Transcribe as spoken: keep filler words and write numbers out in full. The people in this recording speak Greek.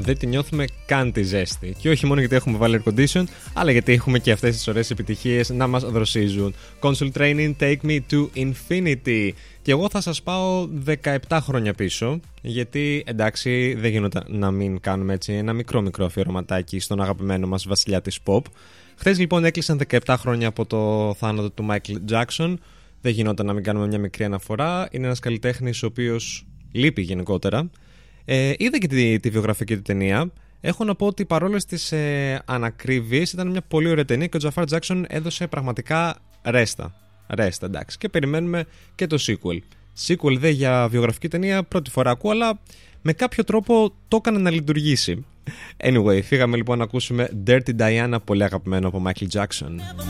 δεν τη νιώθουμε καν τη ζέστη. Και όχι μόνο γιατί έχουμε βάλει air condition, αλλά γιατί έχουμε και αυτές τις ωραίες επιτυχίες να μας δροσίζουν. Console Training, Take Me to Infinity. Και εγώ θα σας πάω δεκαεπτά χρόνια πίσω, γιατί εντάξει δεν γίνονταν να μην κάνουμε έτσι ένα μικρό μικρό αφιερωματάκι στον αγαπημένο μας βασιλιά της pop. Χθες λοιπόν έκλεισαν δεκαεπτά χρόνια από το θάνατο του Michael Jackson. Δεν γινόταν να μην κάνουμε μια μικρή αναφορά. Είναι ένας καλλιτέχνης ο οποίος λείπει γενικότερα. Ε, είδα και τη, τη βιογραφική του ταινία. Έχω να πω ότι παρόλες τις ε, ανακρίβειες ήταν μια πολύ ωραία ταινία και ο Τζαφάρ Τζάκσον έδωσε πραγματικά ρέστα. Ρέστα, εντάξει. Και περιμένουμε και το sequel. Sequel δε για βιογραφική ταινία πρώτη φορά ακούω, αλλά με κάποιο τρόπο το έκανε να λειτουργήσει. Anyway, φύγαμε λοιπόν να ακούσουμε Dirty Diana, πολύ αγαπημένο από Michael Jackson.